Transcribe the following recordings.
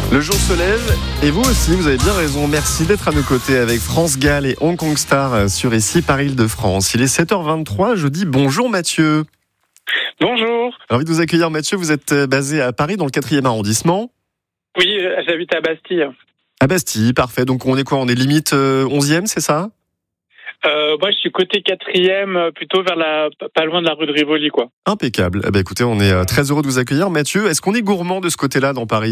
Le jour se lève et vous aussi, vous avez bien raison. Merci d'être à nos côtés avec France Gall et Hong Kong Star sur ici Paris-Île-de-France. Il est 7h23, je dis bonjour Mathieu. Bonjour. Envie de vous accueillir Mathieu, vous êtes basé à Paris dans le 4e arrondissement. Oui, j'habite à Bastille. À Bastille, parfait. Donc on est quoi ? On est limite 11e, c'est ça ? Moi, je suis côté 4e, plutôt vers pas loin de la rue de Rivoli, quoi. Impeccable. Eh bien, écoutez, on est très heureux de vous accueillir. Mathieu, est-ce qu'on est gourmand de ce côté-là dans Paris ?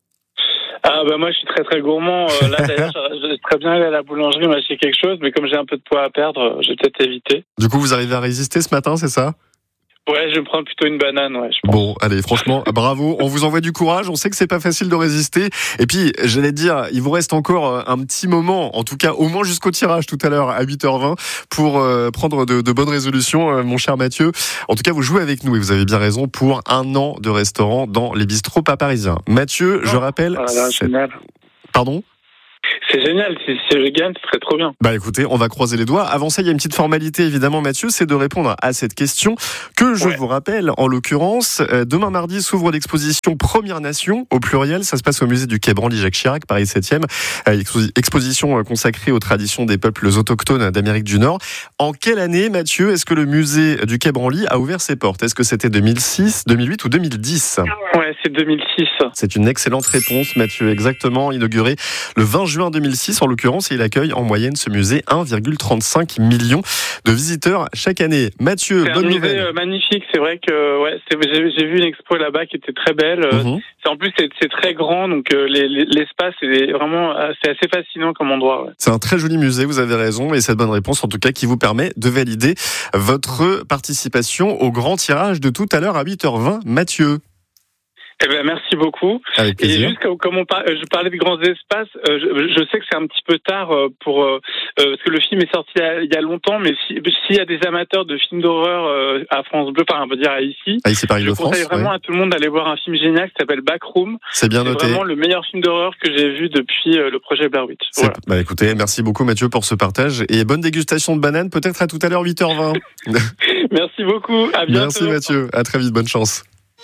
Moi, je suis très très gourmand. Là, d'ailleurs, je très bien aller à la boulangerie m'acheter quelque chose, mais comme j'ai un peu de poids à perdre, je vais peut-être éviter. Du coup, vous arrivez à résister ce matin, c'est ça ? Ouais, je vais me prendre plutôt une banane, ouais, je pense. Bon, allez, franchement, bravo. On vous envoie du courage. On sait que c'est pas facile de résister. Et puis, j'allais dire, il vous reste encore un petit moment, en tout cas, au moins jusqu'au tirage tout à l'heure à 8h20 pour prendre de bonnes résolutions, mon cher Mathieu. En tout cas, vous jouez avec nous et vous avez bien raison pour 1 an de restaurant dans les bistrots pas parisiens. Mathieu, je rappelle. Génial. Pardon ? C'est génial, si je gagne, ce serait trop bien. Bah écoutez, on va croiser les doigts. Avant ça, il y a une petite formalité évidemment Mathieu, c'est de répondre à cette question que je vous rappelle. En l'occurrence, demain mardi s'ouvre l'exposition Première Nation au pluriel. Ça se passe au musée du Quai Branly Jacques Chirac, Paris 7e. Exposition consacrée aux traditions des peuples autochtones d'Amérique du Nord. En quelle année, Mathieu, est-ce que le musée du Quai Branly a ouvert ses portes ? Est-ce que c'était 2006, 2008 ou 2010 ? Ouais, c'est 2006. C'est une excellente réponse, Mathieu. Exactement, inauguré le 20 juin 2006, en l'occurrence, et il accueille en moyenne ce musée 1,35 million de visiteurs chaque année. Mathieu, bonne nouvelle. C'est un musée magnifique, c'est vrai que j'ai vu une expo là-bas qui était très belle. En plus, c'est très grand, donc l'espace c'est assez fascinant comme endroit. Ouais. C'est un très joli musée, vous avez raison, et cette bonne réponse, en tout cas, qui vous permet de valider votre participation au grand tirage de tout à l'heure à 8h20. Mathieu. Eh ben, merci beaucoup. Avec plaisir. Et juste comme je parlais de grands espaces, je sais que c'est un petit peu tard parce que le film est sorti il y a longtemps, mais s'il y a des amateurs de films d'horreur à France Bleu, on va dire à ici, Paris-Île-de-France, je conseille vraiment à tout le monde d'aller voir un film génial qui s'appelle Backroom. C'est bien noté. C'est vraiment le meilleur film d'horreur que j'ai vu depuis le projet Blair Witch. Voilà. Bah écoutez, merci beaucoup Mathieu pour ce partage et bonne dégustation de bananes, peut-être à tout à l'heure 8h20. Merci beaucoup, à bientôt. Merci Mathieu, à très vite, bonne chance.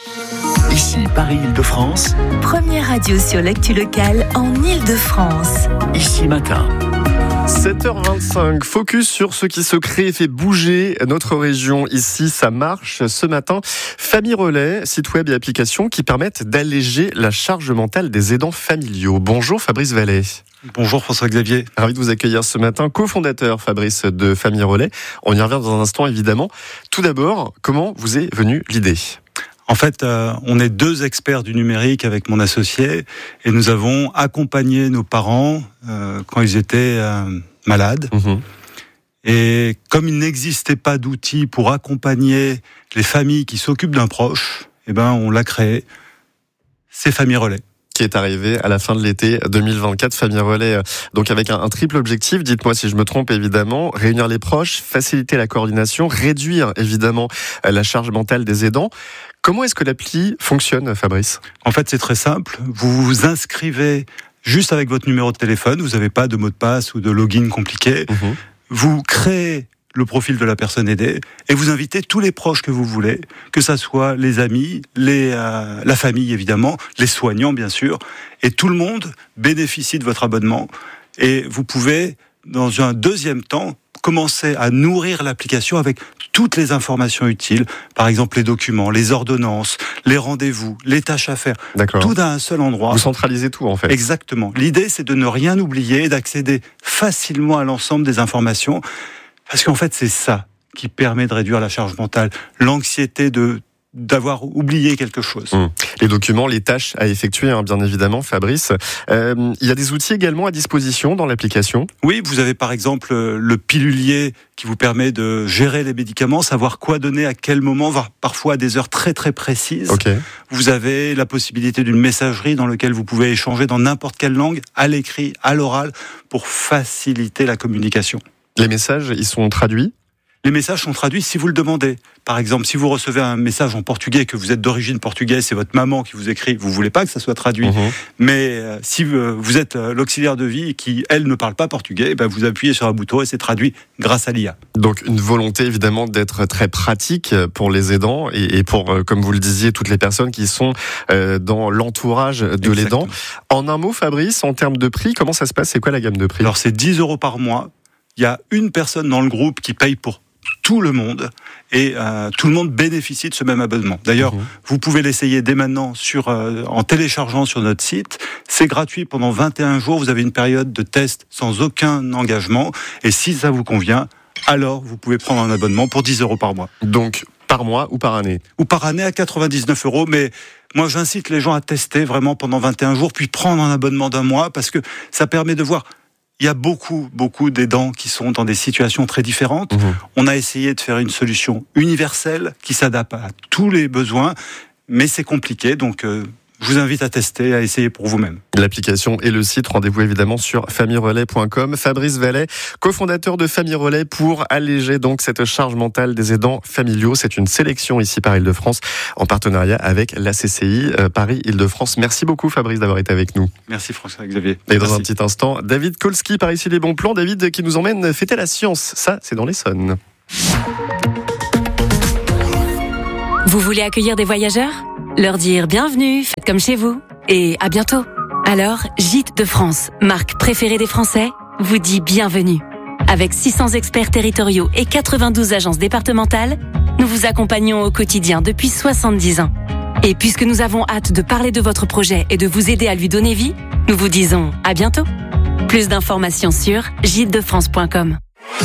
Ici Paris-Île-de-France. Première radio sur l'actu locale en Île-de-France. Ici Matin. 7h25, focus sur ce qui se crée et fait bouger notre région. Ici, ça marche ce matin. Famille Relais, site web et application qui permettent d'alléger la charge mentale des aidants familiaux. Bonjour Fabrice Vallée. Bonjour François-Xavier. Ravi de vous accueillir ce matin, cofondateur Fabrice de Famille Relais. On y revient dans un instant évidemment. Tout d'abord, comment vous est venue l'idée ? En fait, on est 2 experts du numérique avec mon associé et nous avons accompagné nos parents quand ils étaient malades. Et comme il n'existait pas d'outils pour accompagner les familles qui s'occupent d'un proche, on l'a créé. C'est Famille Relais. Qui est arrivé à la fin de l'été 2024, Famille Relais, donc avec un triple objectif, dites-moi si je me trompe évidemment, réunir les proches, faciliter la coordination, réduire évidemment la charge mentale des aidants. Comment est-ce que l'appli fonctionne, Fabrice ? En fait, c'est très simple, vous vous inscrivez juste avec votre numéro de téléphone, vous n'avez pas de mot de passe ou de login compliqué, vous créez le profil de la personne aidée et vous invitez tous les proches que vous voulez, que ça soit les amis, la famille évidemment, les soignants bien sûr, et tout le monde bénéficie de votre abonnement et vous pouvez dans un deuxième temps commencer à nourrir l'application avec toutes les informations utiles, par exemple les documents, les ordonnances, les rendez-vous, les tâches à faire, tout dans un seul endroit. Vous centralisez tout en fait. Exactement. L'idée c'est de ne rien oublier et d'accéder facilement à l'ensemble des informations. Parce qu'en fait, c'est ça qui permet de réduire la charge mentale, l'anxiété d'avoir oublié quelque chose. Les documents, les tâches à effectuer, bien évidemment, Fabrice. Il y a des outils également à disposition dans l'application ? Oui, vous avez par exemple le pilulier qui vous permet de gérer les médicaments, savoir quoi donner à quel moment, voire parfois à des heures très très précises. Vous avez la possibilité d'une messagerie dans laquelle vous pouvez échanger dans n'importe quelle langue, à l'écrit, à l'oral, pour faciliter la communication. Les messages, ils sont traduits ? les messages sont traduits si vous le demandez. Par exemple, si vous recevez un message en portugais et que vous êtes d'origine portugaise, c'est votre maman qui vous écrit, vous voulez pas que ça soit traduit. Mais si vous êtes l'auxiliaire de vie qui, elle, ne parle pas portugais, ben vous appuyez sur un bouton et c'est traduit grâce à l'IA. Donc une volonté évidemment d'être très pratique pour les aidants et pour, comme vous le disiez, toutes les personnes qui sont dans l'entourage de l'aidant. En un mot, Fabrice, en termes de prix, comment ça se passe ? C'est quoi la gamme de prix ? Alors c'est 10 € par mois. Il y a une personne dans le groupe qui paye pour tout le monde et tout le monde bénéficie de ce même abonnement. D'ailleurs, vous pouvez l'essayer dès maintenant en téléchargeant sur notre site. C'est gratuit pendant 21 jours. Vous avez une période de test sans aucun engagement. Et si ça vous convient, alors vous pouvez prendre un abonnement pour 10 € par mois. Donc par mois ou par année ? Ou par année à 99 €. Mais moi, j'incite les gens à tester vraiment pendant 21 jours, puis prendre un abonnement d'un mois parce que ça permet de voir. Il y a beaucoup d'aidants qui sont dans des situations très différentes. On a essayé de faire une solution universelle qui s'adapte à tous les besoins, mais c'est compliqué, donc je vous invite à tester, à essayer pour vous-même. L'application et le site, rendez-vous évidemment sur famillerelais.com. Fabrice Vallet, cofondateur de Famille Relais, pour alléger donc cette charge mentale des aidants familiaux. C'est une sélection ici par Île-de-France en partenariat avec la CCI Paris-Île-de-France. Merci beaucoup Fabrice d'avoir été avec nous. Merci François-Xavier. Et dans un petit instant, David Kolski par ici les bons plans. David qui nous emmène fêter la science. Ça, c'est dans l'Essonne. Vous voulez accueillir des voyageurs ? Leur dire bienvenue, faites comme chez vous et à bientôt. Alors, Gîtes de France, marque préférée des Français, vous dit bienvenue. Avec 600 experts territoriaux et 92 agences départementales, nous vous accompagnons au quotidien depuis 70 ans. Et puisque nous avons hâte de parler de votre projet et de vous aider à lui donner vie, nous vous disons à bientôt. Plus d'informations sur gîtesdefrance.com.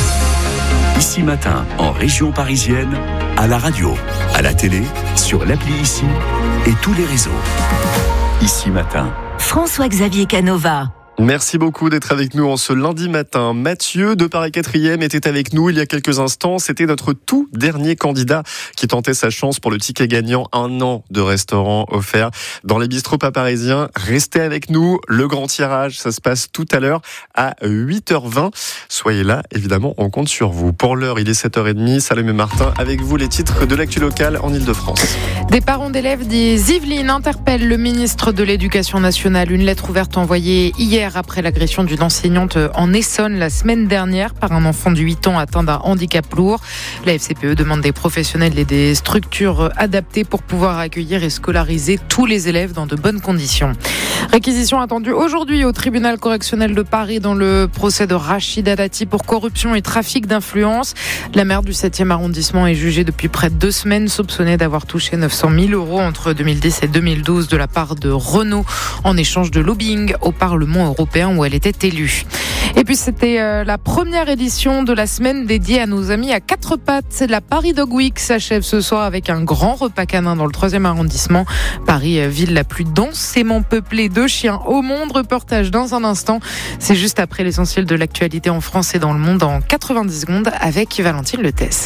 Ici Matin, en région parisienne, à la radio, à la télé, sur l'appli Ici et tous les réseaux. Ici Matin. François-Xavier Canova. Merci beaucoup d'être avec nous en ce lundi matin. Mathieu de Paris 4e était avec nous il y a quelques instants. C'était notre tout dernier candidat qui tentait sa chance pour le ticket gagnant, 1 an de restaurant offert dans les bistrots pas parisiens. Restez avec nous. Le grand tirage, ça se passe tout à l'heure à 8h20. Soyez là, évidemment, on compte sur vous. Pour l'heure, il est 7h30. Salomé Martin, avec vous les titres de l'actu locale en Île-de-France. Des parents d'élèves des Yvelines interpellent le ministre de l'Éducation nationale. Une lettre ouverte envoyée hier après l'agression d'une enseignante en Essonne la semaine dernière par un enfant de 8 ans atteint d'un handicap lourd. La FCPE demande des professionnels et des structures adaptées pour pouvoir accueillir et scolariser tous les élèves dans de bonnes conditions. Réquisition attendue aujourd'hui au tribunal correctionnel de Paris dans le procès de Rachida Dati pour corruption et trafic d'influence. La maire du 7e arrondissement est jugée depuis près de 2 semaines, soupçonnée d'avoir touché 900 000 € entre 2010 et 2012 de la part de Renault en échange de lobbying au Parlement européen où elle était élue. Et puis c'était la première édition de la semaine dédiée à nos amis à 4 pattes. La Paris Dog Week s'achève ce soir avec un grand repas canin dans le 3e arrondissement. Paris, ville la plus densément peuplée de chiens au monde. Reportage dans un instant. C'est juste après l'essentiel de l'actualité en France et dans le monde en 90 secondes avec Valentine Letesse.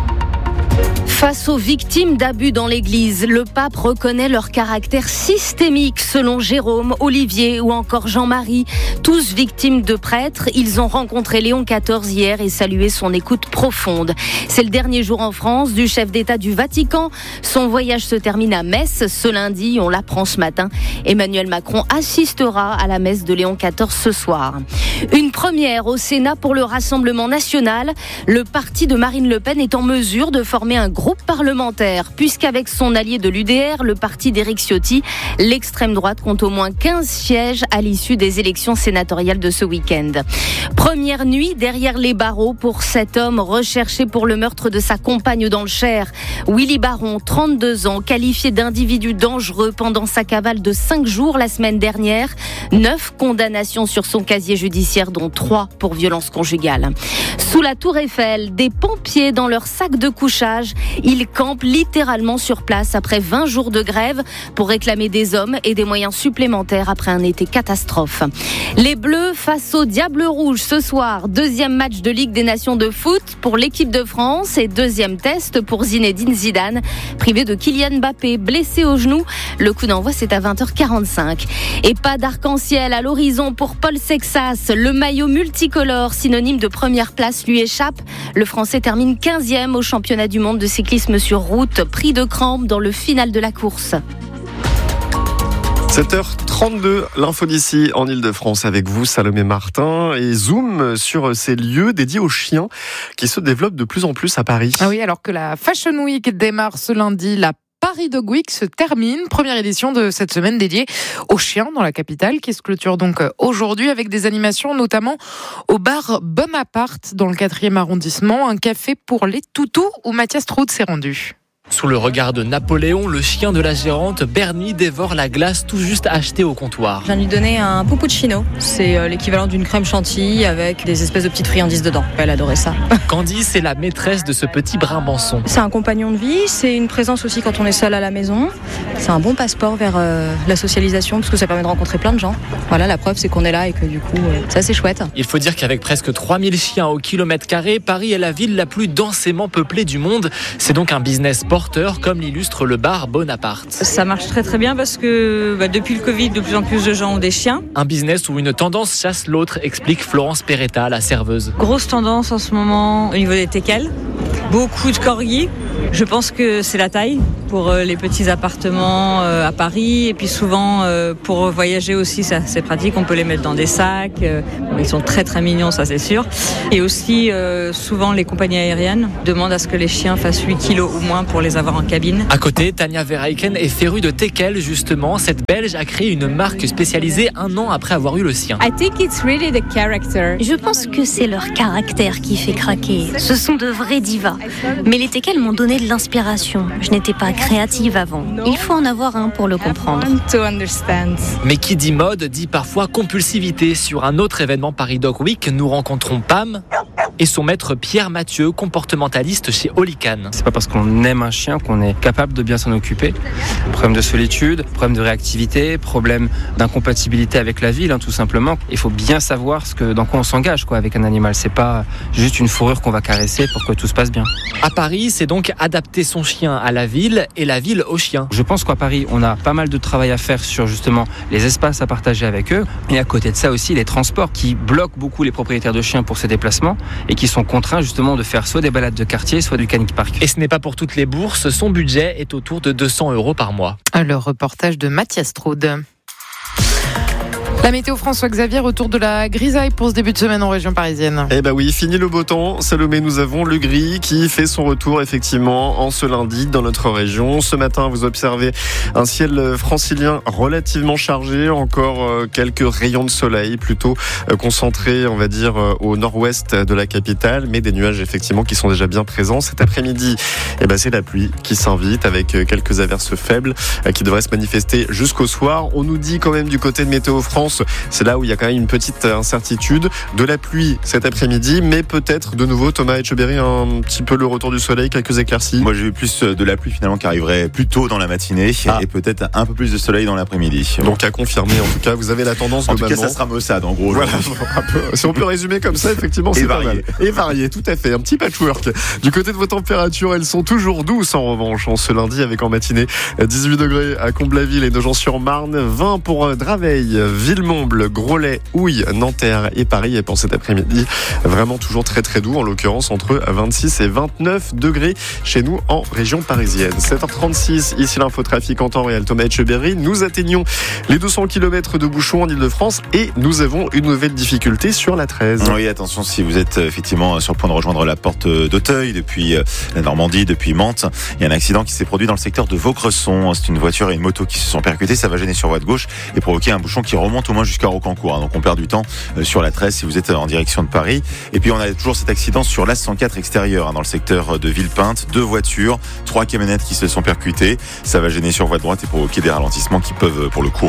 Face aux victimes d'abus dans l'Église, le pape reconnaît leur caractère systémique selon Jérôme, Olivier ou encore Jean-Marie. Tous victimes de prêtres, ils ont rencontré Léon XIV hier et salué son écoute profonde. C'est le dernier jour en France du chef d'État du Vatican. Son voyage se termine à Metz ce lundi, on l'apprend ce matin. Emmanuel Macron assistera à la messe de Léon XIV ce soir. Une première au Sénat pour le Rassemblement national. Le parti de Marine Le Pen est en mesure de former un groupe parlementaire, puisqu'avec son allié de l'UDR, le parti d'Éric Ciotti, l'extrême droite compte au moins 15 sièges à l'issue des élections sénatoriales de ce week-end. Première nuit derrière les barreaux pour cet homme recherché pour le meurtre de sa compagne dans le Cher. Willy Baron, 32 ans, qualifié d'individu dangereux pendant sa cavale de 5 jours la semaine dernière. 9 condamnations sur son casier judiciaire, dont 3 pour violence conjugale. Sous la Tour Eiffel, des pompiers dans leur sac de couchage Ils campent littéralement sur place après 20 jours de grève pour réclamer des hommes et des moyens supplémentaires après un été catastrophe. Les Bleus face aux Diables Rouges ce soir. Deuxième match de Ligue des Nations de foot pour l'équipe de France et deuxième test pour Zinedine Zidane, privé de Kylian Mbappé, blessé au genou. Le coup d'envoi, c'est à 20h45. Et pas d'arc-en-ciel à l'horizon pour Paul Sexas. Le maillot multicolore, synonyme de première place, lui échappe. Le Français termine 15e au championnat du monde de cyclisme sur route, pris de crampes dans le final de la course. 7h32, l'info d'ici en Ile-de-France avec vous, Salomé Martin, et zoom sur ces lieux dédiés aux chiens qui se développent de plus en plus à Paris. Ah oui, alors que la Fashion Week démarre ce lundi, la Paris Dog Week se termine. Première édition de cette semaine dédiée aux chiens dans la capitale qui se clôture donc aujourd'hui avec des animations notamment au bar Bonaparte dans le 4e arrondissement. Un café pour les toutous où Mathias Trout s'est rendu. Sous le regard de Napoléon, le chien de la gérante, Bernie, dévore la glace tout juste achetée au comptoir. Je viens de lui donner un puppuccino. C'est l'équivalent d'une crème chantilly avec des espèces de petites friandises dedans. Elle adorait ça. Candice est la maîtresse de ce petit brimbançon. C'est un compagnon de vie, c'est une présence aussi quand on est seul à la maison. C'est un bon passeport vers la socialisation parce que ça permet de rencontrer plein de gens. Voilà, la preuve c'est qu'on est là et que du coup, c'est assez chouette. Il faut dire qu'avec presque 3000 chiens au kilomètre carré, Paris est la ville la plus densément peuplée du monde. C'est donc un business porteur, comme l'illustre le bar Bonaparte. Ça marche très très bien parce que depuis le Covid, de plus en plus de gens ont des chiens. Un business où une tendance chasse l'autre, explique Florence Peretta, la serveuse. Grosse tendance en ce moment au niveau des teckels. Beaucoup de corgis. Je pense que c'est la taille pour les petits appartements à Paris et puis souvent pour voyager aussi, ça c'est pratique, on peut les mettre dans des sacs. Ils sont très très mignons, ça c'est sûr. Et aussi souvent les compagnies aériennes demandent à ce que les chiens fassent 8 kilos ou moins pour les avoir en cabine. À côté, Tania Verheiken est férue de teckels justement. Cette Belge a créé une marque spécialisée 1 an après avoir eu le sien. Je pense que c'est leur caractère qui fait craquer. Ce sont de vrais divas. Mais les teckels m'ont donné de l'inspiration. Je n'étais pas créative avant. Il faut en avoir un pour le comprendre. Mais qui dit mode dit parfois compulsivité. Sur un autre événement Paris Dog Week, nous rencontrons Pam et son maître Pierre Mathieu, comportementaliste chez Olican. C'est pas parce qu'on aime un chien qu'on est capable de bien s'en occuper. Problème de solitude, problème de réactivité, problème d'incompatibilité avec la ville, tout simplement. Il faut bien savoir dans quoi on s'engage avec un animal. C'est pas juste une fourrure qu'on va caresser pour que tout se passe bien. À Paris, c'est donc adapter son chien à la ville et la ville au chien. Je pense qu'à Paris, on a pas mal de travail à faire sur justement les espaces à partager avec eux. Et à côté de ça aussi, les transports qui bloquent beaucoup les propriétaires de chiens pour ces déplacements et qui sont contraints justement de faire soit des balades de quartier, soit du canic park. Et ce n'est pas pour toutes les bourses, son budget est autour de 200 € par mois. Le reportage de Mathias Straude. La météo François-Xavier, retour de la grisaille pour ce début de semaine en région parisienne. Eh ben oui, fini le beau temps. Salomé, nous avons le gris qui fait son retour effectivement en ce lundi dans notre région. Ce matin, vous observez un ciel francilien relativement chargé. Encore quelques rayons de soleil plutôt concentrés, on va dire, au nord-ouest de la capitale. Mais des nuages effectivement qui sont déjà bien présents. Cet après-midi, eh ben c'est la pluie qui s'invite avec quelques averses faibles qui devraient se manifester jusqu'au soir. On nous dit quand même du côté de Météo France, c'est là où il y a quand même une petite incertitude. De la pluie cet après-midi, mais peut-être de nouveau, Thomas Etcheberry, un petit peu le retour du soleil, quelques éclaircies. Moi, j'ai vu plus de la pluie finalement qui arriverait plus tôt dans la matinée et peut-être un peu plus de soleil dans l'après-midi. Donc à confirmer, en tout cas, vous avez la tendance globalement. En tout cas, ça sera maussade en gros. Voilà, si on peut résumer comme ça, effectivement, c'est pas mal. Et varié, tout à fait, un petit patchwork. Du côté de vos températures, elles sont toujours douces en revanche, en ce lundi avec en matinée 18 degrés à Comble-la-Ville et Nogent-sur-Marne, 20 pour Draveil, Villemomble, Groslay, Houille, Nanterre et Paris. Et pour cet après-midi, vraiment toujours très très doux, en l'occurrence entre 26 et 29 degrés chez nous en région parisienne. 7h36, ici l'infotrafic en temps réel. Thomas Etcheberry, nous atteignons les 200 km de bouchons en Ile-de-France et nous avons une nouvelle difficulté sur la 13. Oui, attention, si vous êtes effectivement sur le point de rejoindre la porte d'Auteuil depuis la Normandie, depuis Mantes, il y a un accident qui s'est produit dans le secteur de Vaucresson. C'est une voiture et une moto qui se sont percutées. Ça va gêner sur voie de gauche et provoquer un bouchon qui remonte au moins jusqu'à Rocancourt. Donc on perd du temps sur la 13 si vous êtes en direction de Paris. Et puis on a toujours cet accident sur l'A104 extérieur dans le secteur de Villepinte. 2 voitures, 3 camionnettes qui se sont percutées. Ça va gêner sur voie de droite et provoquer des ralentissements qui peuvent pour le coup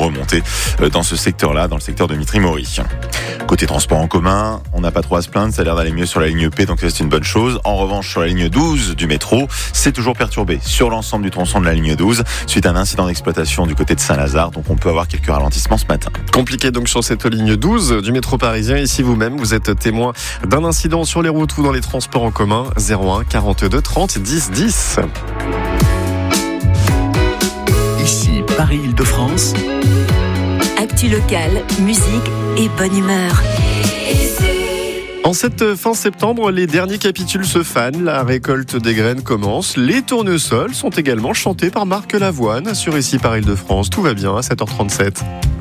remonter dans ce secteur-là, dans le secteur de Mitry-Mory. Côté transport en commun, on n'a pas trop à se plaindre, ça a l'air d'aller mieux sur la ligne P, donc c'est une bonne chose. En revanche, sur la ligne 12 du métro, c'est toujours perturbé sur l'ensemble du tronçon de la ligne 12 suite à un incident d'exploitation du côté de Saint-Lazare, donc on peut avoir quelques ralentissements ce matin. Compliqué donc sur cette ligne 12 du métro parisien. Et si vous-même vous êtes témoin d'un incident sur les routes ou dans les transports en commun, 01 42 30 10 10. Ici Paris-Île-de-France. Actu locale, musique et bonne humeur. En cette fin septembre, les derniers capitules se fanent, la récolte des graines commence. Les tournesols sont également chantés par Marc Lavoine sur Ici Paris-Île-de-France. Tout va bien à 7h37.